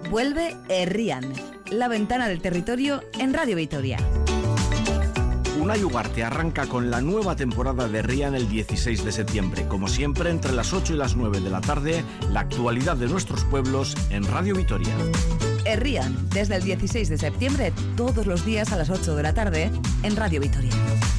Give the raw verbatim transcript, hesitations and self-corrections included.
Vuelve Herrian, la ventana del territorio en Radio Vitoria. Unai Ugarte arranca con la nueva temporada de Herrian el dieciséis de septiembre. Como siempre, entre las ocho y las nueve de la tarde, la actualidad de nuestros pueblos en Radio Vitoria. Herrian, desde el dieciséis de septiembre, todos los días a las ocho de la tarde, en Radio Vitoria.